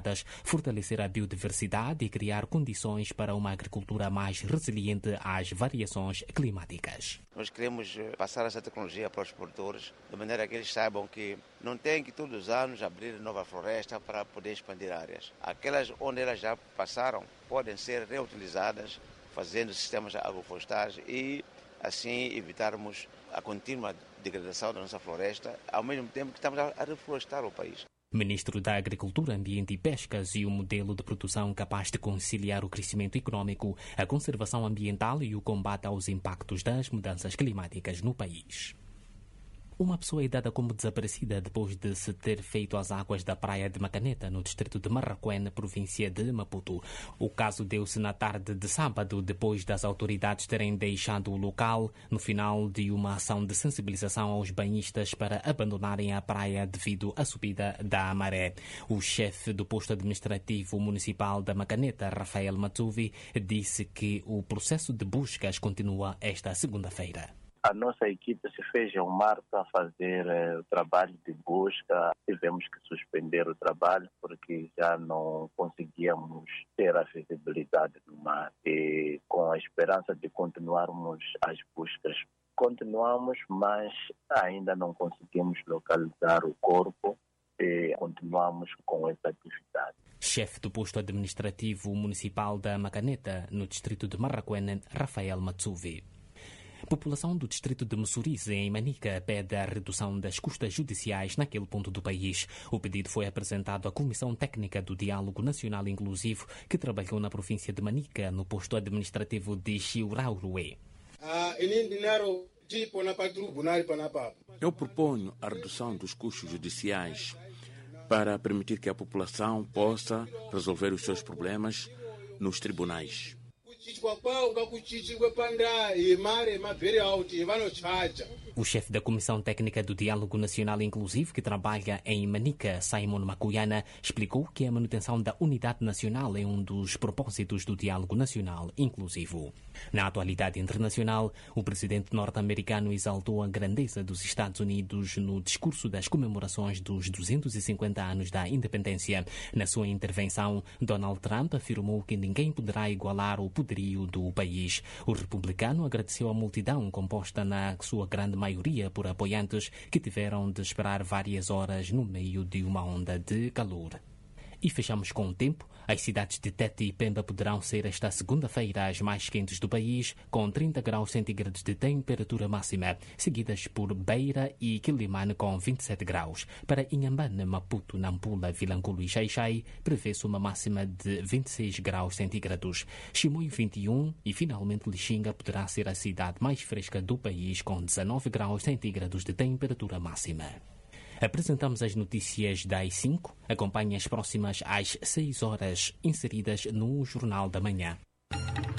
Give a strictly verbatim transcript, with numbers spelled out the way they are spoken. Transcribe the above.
adequadas, fortalecer a biodiversidade e criar condições para uma agricultura mais resiliente às variações climáticas. Nós queremos passar essa tecnologia para os produtores, de maneira que eles saibam que não tem que todos os anos abrir nova floresta para poder expandir áreas. Aquelas onde elas já passaram podem ser reutilizadas, fazendo sistemas agroflorestais e assim evitarmos a contínua degradação da nossa floresta, ao mesmo tempo que estamos a reflorestar o país. Ministro da Agricultura, Ambiente e Pescas e um modelo de produção capaz de conciliar o crescimento econômico, a conservação ambiental e o combate aos impactos das mudanças climáticas no país. Uma pessoa é dada como desaparecida depois de se ter feito às águas da praia de Macaneta, no distrito de Marraquém, província de Maputo. O caso deu-se na tarde de sábado, depois das autoridades terem deixado o local no final de uma ação de sensibilização aos banhistas para abandonarem a praia devido à subida da maré. O chefe do posto administrativo municipal da Macaneta, Rafael Matsuvi, disse que o processo de buscas continua esta segunda-feira. A nossa equipe se fez ao mar para fazer eh, o trabalho de busca. Tivemos que suspender o trabalho porque já não conseguíamos ter a visibilidade do mar. E com a esperança de continuarmos as buscas, continuamos, mas ainda não conseguimos localizar o corpo e continuamos com essa atividade. Chefe do posto administrativo municipal da Macaneta, no distrito de Marraquém, Rafael Matsuvi. População do distrito de Mussurize, em Manica, pede a redução das custas judiciais naquele ponto do país. O pedido foi apresentado à Comissão Técnica do Diálogo Nacional Inclusivo, que trabalhou na província de Manica, no posto administrativo de Chiurauruê. Eu proponho a redução dos custos judiciais para permitir que a população possa resolver os seus problemas nos tribunais. O chefe da Comissão Técnica do Diálogo Nacional Inclusivo, que trabalha em Manica, Simon Macuyana, explicou que a manutenção da unidade nacional é um dos propósitos do Diálogo Nacional Inclusivo. Na atualidade internacional, o presidente norte-americano exaltou a grandeza dos Estados Unidos no discurso das comemorações dos duzentos e cinquenta anos da independência. Na sua intervenção, Donald Trump afirmou que ninguém poderá igualar o poderio do país. O republicano agradeceu a multidão, composta na sua grande maioria por apoiantes que tiveram de esperar várias horas no meio de uma onda de calor. E fechamos com o tempo. As cidades de Tete e Pemba poderão ser esta segunda-feira as mais quentes do país, com trinta graus centígrados de temperatura máxima, seguidas por Beira e Quilimane com vinte e sete graus. Para Inhambane, Maputo, Nampula, Vilanculo e Xai-Xai, prevê-se uma máxima de vinte e seis graus centígrados. Chimoio vinte e um e, finalmente, Lixinga poderá ser a cidade mais fresca do país, com dezanove graus centígrados de temperatura máxima. Apresentamos as notícias das cinco. Acompanhe as próximas às seis horas, inseridas no Jornal da Manhã.